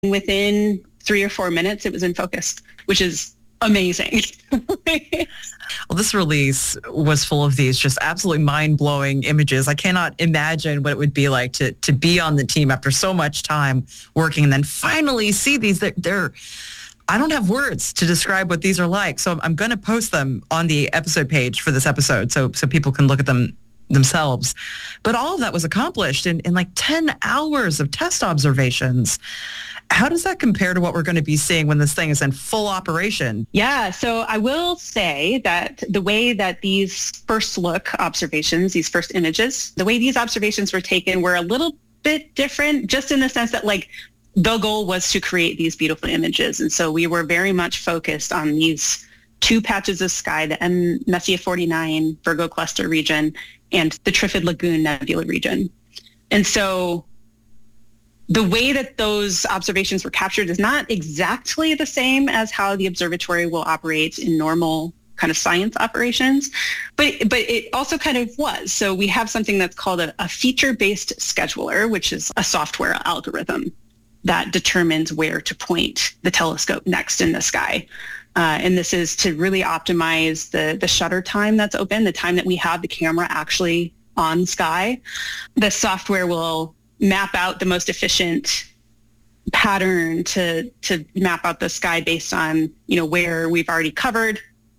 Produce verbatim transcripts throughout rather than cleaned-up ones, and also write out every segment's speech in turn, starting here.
within three or four minutes, it was in focus, which is amazing. Well, this release was full of these just absolutely mind-blowing images. I cannot imagine what it would be like to to be on the team after so much time working and then finally see these. They're, they're I don't have words to describe what these are like. So I'm going to post them on the episode page for this episode so so people can look at them themselves. But all of that was accomplished in, in like ten hours of test observations. How does that compare to what we're going to be seeing when this thing is in full operation? Yeah, so I will say that the way that these first look observations, these first images, the way these observations were taken were a little bit different, just in the sense that like the goal was to create these beautiful images. And so we were very much focused on these two patches of sky, the M Messier forty-nine Virgo cluster region and the Trifid Lagoon Nebula region. And so the way that those observations were captured is not exactly the same as how the observatory will operate in normal kind of science operations, but but it also kind of was. So we have something that's called a, a feature-based scheduler, which is a software algorithm that determines where to point the telescope next in the sky. Uh, and this is to really optimize the, the shutter time that's open, the time that we have the camera actually on sky. The software will map out the most efficient pattern to to map out the sky based on, you know, where we've already covered,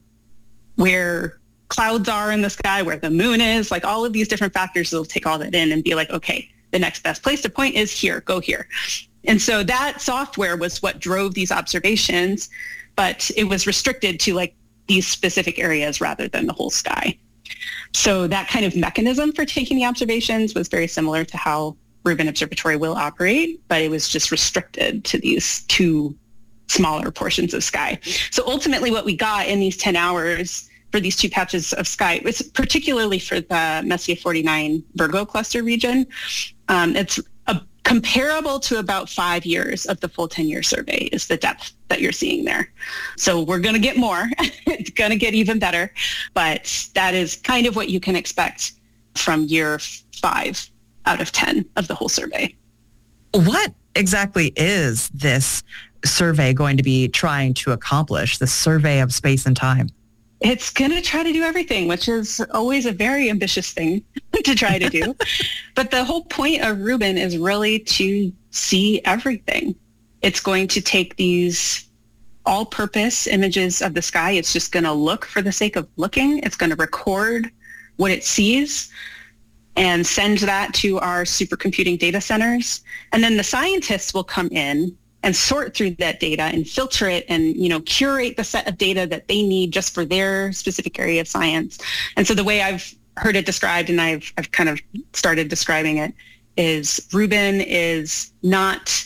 where clouds are in the sky, where the moon is, like all of these different factors. Will take all that in and be like, okay, the next best place to point is here, go here. And so that software was what drove these observations, but it was restricted to like these specific areas rather than the whole sky. So that kind of mechanism for taking the observations was very similar to how Rubin Observatory will operate, but it was just restricted to these two smaller portions of sky. So ultimately what we got in these ten hours for these two patches of sky, was particularly for the Messier forty-nine Virgo cluster region, um, it's a, comparable to about five years of the full ten-year survey is the depth that you're seeing there. So we're going to get more. It's going to get even better, but that is kind of what you can expect from year five out of ten of the whole survey. What exactly is this survey going to be trying to accomplish, the survey of space and time? It's going to try to do everything, which is always a very ambitious thing to try to do. But the whole point of Rubin is really to see everything. It's going to take these all-purpose images of the sky. It's just going to look for the sake of looking. It's going to record what it sees and send that to our supercomputing data centers. And then the scientists will come in and sort through that data and filter it and, you know, curate the set of data that they need just for their specific area of science. And so the way I've heard it described, and I've, I've kind of started describing it, is Rubin is not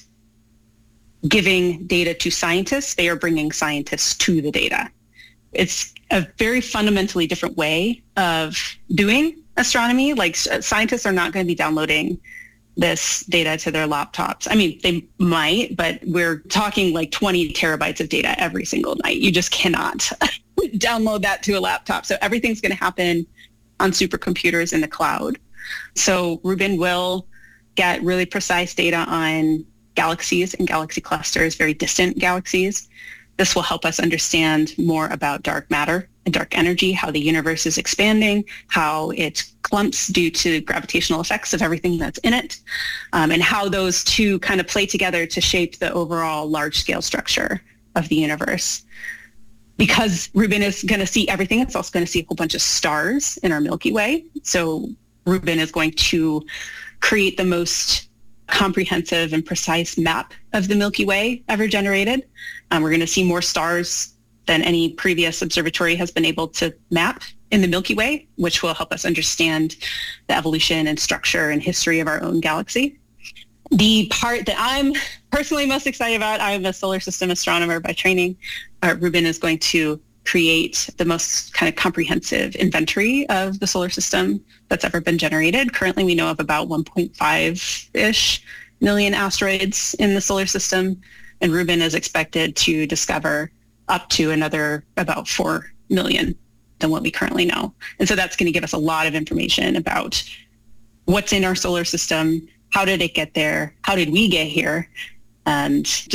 giving data to scientists. They are bringing scientists to the data. It's a very fundamentally different way of doing astronomy. Like scientists are not going to be downloading this data to their laptops. I mean, they might, but we're talking like twenty terabytes of data every single night. You just cannot download that to a laptop. So everything's going to happen on supercomputers in the cloud. So Rubin will get really precise data on galaxies and galaxy clusters, very distant galaxies. This will help us understand more about dark matter and dark energy, how the universe is expanding, how it clumps due to gravitational effects of everything that's in it, um, and how those two kind of play together to shape the overall large-scale structure of the universe. Because Rubin is going to see everything, it's also going to see a whole bunch of stars in our Milky Way. So Rubin is going to create the most comprehensive and precise map of the Milky Way ever generated. Um, we're going to see more stars than any previous observatory has been able to map in the Milky Way, which will help us understand the evolution and structure and history of our own galaxy. The part that I'm personally most excited about, I'm a solar system astronomer by training. Uh, Rubin is going to create the most kind of comprehensive inventory of the solar system that's ever been generated. Currently, we know of about one point five-ish million asteroids in the solar system, and Rubin is expected to discover up to another about four million than what we currently know. And so that's going to give us a lot of information about what's in our solar system, how did it get there, how did we get here, and just